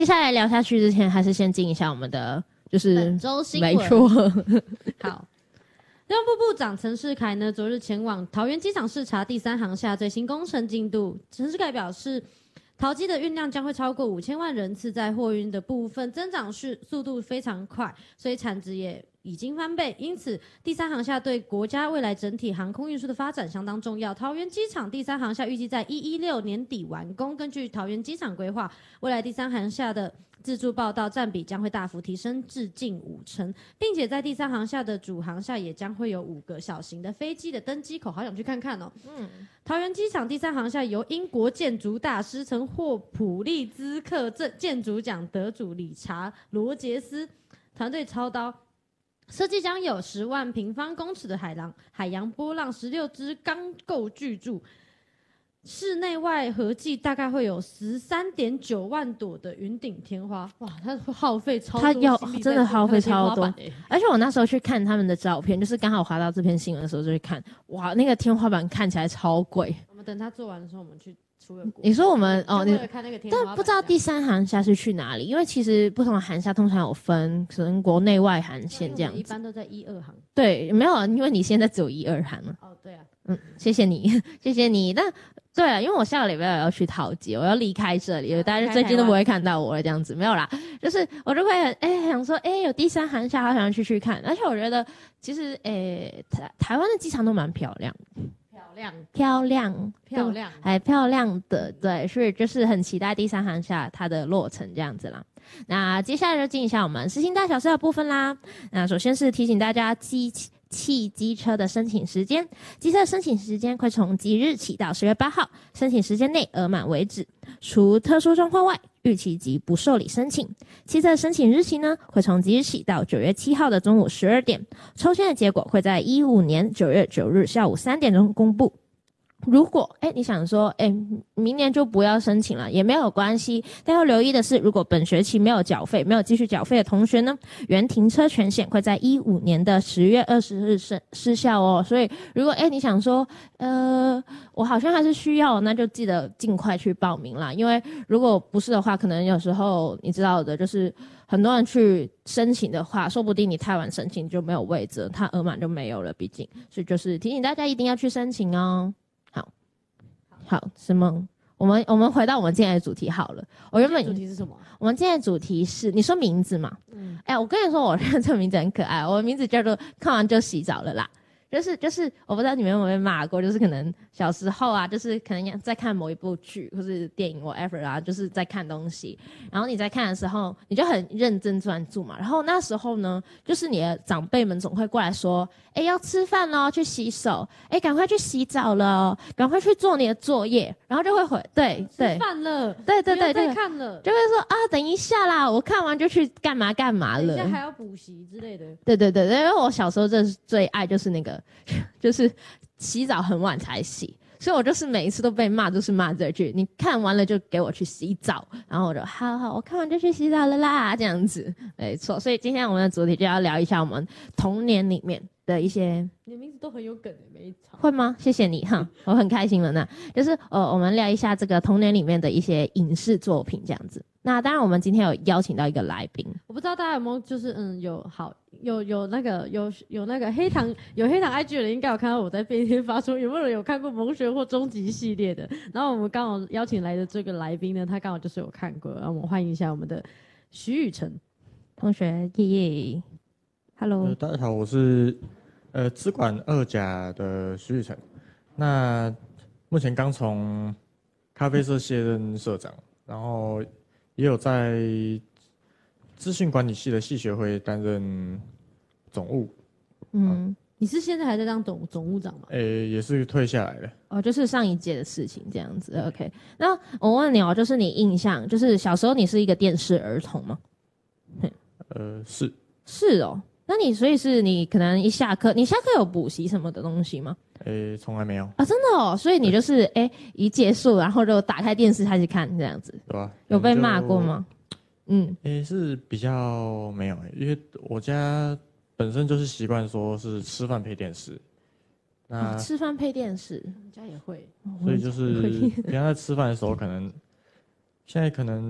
接下来聊下去之前，还是先进一下我们的就是本周新闻。 没错。 好，交通部部长陈世凯呢，昨日前往桃园机场视察第三航厦最新工程进度。陈世凯表示，桃机的运量将会超过5000万人次，在货运的部分增长速度非常快，所以产值也已经翻倍。因此，第三航厦对国家未来整体航空运输的发展相当重要。桃园机场第三航厦预计在116年底完工。根据桃园机场规划，未来第三航厦的自助报到占比将会大幅提升至近50%，并且在第三航厦的主航厦也将会有5个小型的飞机的登机口，好想去看看哦。桃园机场第三航厦由英国建筑大师曾获普利兹克建筑奖得主理查罗杰斯团队操刀。设计将有10万平方公尺的海洋波浪，16只钢构巨柱，室内外合计大概会有13.9万朵的云顶天花。哇，它耗费超多， 它要真的耗费超多， 欸， 而且我那时候去看他们的照片，就是刚好滑到这篇新闻的时候就去看，哇，那个天花板看起来超贵。 我们等它做完的时候，我们去出个国。 你说我们哦，你看那个天花板， 但不知道第三航厦是去哪里，因为其实不同的航厦通常有分，可能国内外航线这样子。 一般都在1、2航。 对，没有，因为你现在只有1、2航了。 哦，对啊， 谢谢你，谢谢你。但对啊，因为我下个礼拜要去桃机，我要离开这里，大家最近都不会看到我了，这样子没有啦。就是我就会想说，有第三航厦，好想去看。而且我觉得其实台湾的机场都蛮漂亮的。漂亮，还漂亮的，对，所以就是很期待第三航厦它的落成这样子啦。那接下来就进一下我们事情大小事的部分啦。那首先是提醒大家机车的申请时间，机车的申请时间会从即日起到10月8号，申请时间内额满为止，除特殊状况外，逾期及不受理申请。汽车申请日期呢，会从即日起到9月7号的中午12点，抽签的结果会在15年9月9日下午3点钟公布。如果你想说明年就不要申请了也没有关系，但要留意的是，如果本学期没有缴费，没有继续缴费的同学呢，原停车权限会在15年的10月20日失效哦。所以如果你想说我好像还是需要，那就记得尽快去报名啦，因为如果不是的话，可能有时候你知道的，就是很多人去申请的话，说不定你太晚申请就没有位置，他额满就没有了，毕竟，所以就是提醒大家一定要去申请哦。好，什么？我们回到我们今天的主题好了。我原本主题是什么？ 我们今天的主题是你说名字嘛？我跟你说，我认这个名字很可爱，我的名字叫做看完就洗澡了啦。就是我不知道你们有没有被骂过，就是可能小时候啊，就是可能在看某一部剧或是电影 whatever 啊，就是在看东西，然后你在看的时候你就很认真专注嘛，然后那时候呢，就是你的长辈们总会过来说，要吃饭咯，去洗手，赶快去洗澡了，赶快去做你的作业，然后就会对吃饭了， 对， 不要再看了， 就会说啊，等一下啦，我看完就去干嘛干嘛了， 等一下还要补习之类的。 对，因为我小时候最爱就是那个就是洗澡很晚才洗，所以我就是每一次都被骂，就是骂这句，你看完了就给我去洗澡，然后我就好，我看完就去洗澡了啦，这样子，没错。所以今天我们的主题就要聊一下我们童年里面的一些， 你的名字都很有梗每一场。 会吗？谢谢你哈，我很开心了呢。就是我们聊一下这个童年里面的一些影视作品这样子。那当然，我们今天有邀请到一个来宾， 我不知道大家有没有就是有那个黑糖IG 的人应该有看到我在便签发出，有没有人有看过萌学或终极系列的？然后我们刚好邀请来的这个来宾呢，他刚好就是有看过，让我们欢迎一下我们的徐宇辰同学，耶 ，Hello， 大家好，我是资管2甲的徐宇辰，那目前刚从咖啡社卸任社长，然后也有在资讯管理系的系学会担任总务。 你是现在还在当总务长吗？ 也是退下来了。 就是上一届的事情这样子。OK， 那我问你就是你印象，就是小时候你是一个电视儿童吗？ 是。 是哦，那你所以是你可能你下课有补习什么的东西吗？ 从来没有啊，真的哦，所以你就是一结束然后就打开电视开始看这样子， 对吧？ 有被骂过吗？ 是比较没有，因为我家本身就是习惯说是吃饭配电视，那吃饭配电视， 我们家也会， 所以就是平常在吃饭的时候，现在可能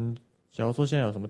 假如说现在有什么